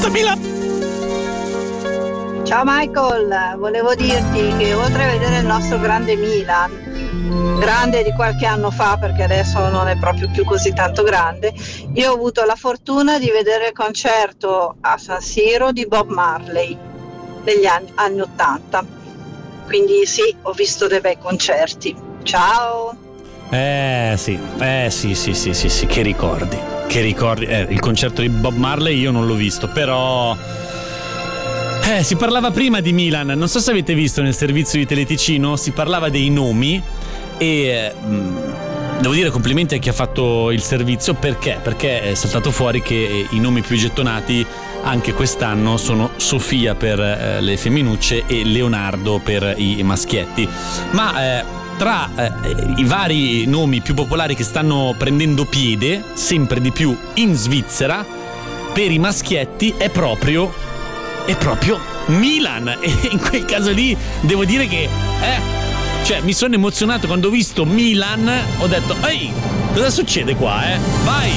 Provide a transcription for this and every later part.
Forza Milan! Ciao Michael, volevo dirti che oltre a vedere il nostro grande Milan, grande di qualche anno fa perché adesso non è proprio più così tanto grande, io ho avuto la fortuna di vedere il concerto a San Siro di Bob Marley degli anni 80, quindi sì, ho visto dei bei concerti. Ciao! Sì, che ricordi. Il concerto di Bob Marley io non l'ho visto, però si parlava prima di Milan, non so se avete visto nel servizio di Teleticino, si parlava dei nomi e devo dire complimenti a chi ha fatto il servizio, perché è saltato fuori che i nomi più gettonati anche quest'anno sono Sofia per le femminucce e Leonardo per i maschietti, ma tra i vari nomi più popolari che stanno prendendo piede sempre di più in Svizzera per i maschietti è proprio Milan, e in quel caso lì devo dire che mi sono emozionato quando ho visto Milan, ho detto ehi, cosa succede qua, vai,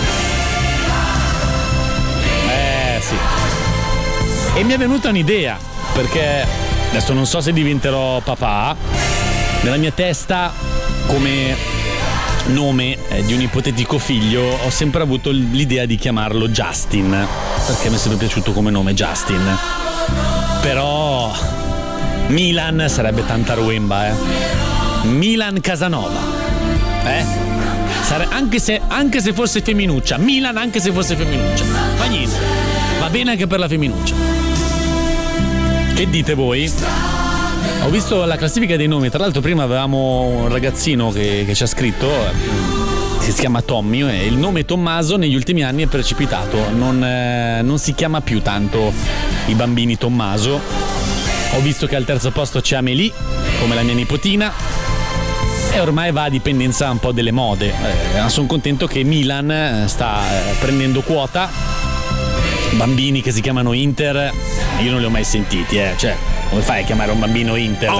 sì, e mi è venuta un'idea, perché adesso non so se diventerò papà. Nella mia testa, come nome di un ipotetico figlio, ho sempre avuto l'idea di chiamarlo Justin, perché mi è sempre piaciuto come nome Justin. Però Milan sarebbe tanta ruemba, Milan Casanova, anche se fosse femminuccia. Milan anche se fosse femminuccia, fa niente, va bene anche per la femminuccia. Che dite voi? Ho visto la classifica dei nomi, tra l'altro prima avevamo un ragazzino che ci ha scritto, si chiama Tommy, e il nome Tommaso negli ultimi anni è precipitato, non si chiama più tanto i bambini Tommaso. Ho visto che al terzo posto c'è Amélie, come la mia nipotina, e ormai va a dipendenza un po' delle mode. Sono contento che Milan sta prendendo quota. Bambini che si chiamano Inter, io non li ho mai sentiti, come fai a chiamare un bambino Inter?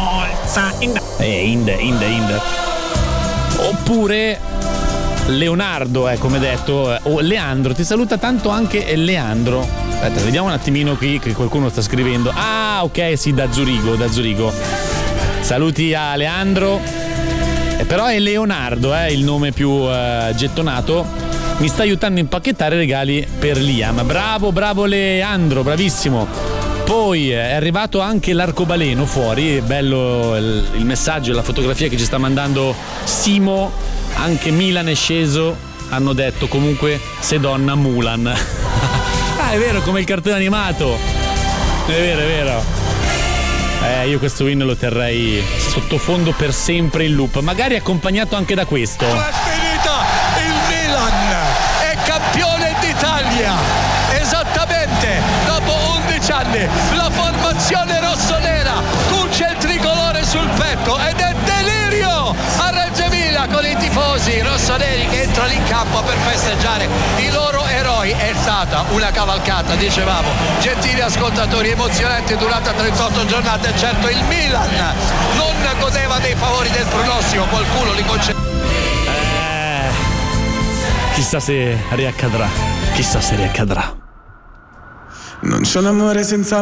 Inde. Oppure Leonardo, come detto, o Leandro. Ti saluta tanto anche Leandro. Aspetta, vediamo un attimino qui che qualcuno sta scrivendo. Ah, ok, sì, da Zurigo. Saluti a Leandro. Però è Leonardo, il nome più gettonato. Mi sta aiutando a impacchettare regali per Liam. Bravo Leandro, bravissimo. Poi è arrivato anche l'arcobaleno fuori, bello il messaggio e la fotografia che ci sta mandando Simo. Anche Milan è sceso, hanno detto comunque se donna Mulan. È vero, come il cartone animato, è vero. Io questo win lo terrei sottofondo per sempre in loop, magari accompagnato anche da questo. È finita, il Milan è campione d'Italia, esattamente dopo 11 anni, la formazione rossonera cuce il tricolore sul petto ed è delirio a Reggio Emilia con i tifosi rossoneri che entrano in campo per festeggiare i loro eroi. È stata una cavalcata, dicevamo, gentili ascoltatori, emozionante, durata 38 giornate. Certo il Milan non godeva dei favori del pronostico, qualcuno li concedeva. Chissà se riaccadrà. Non c'è un amore senza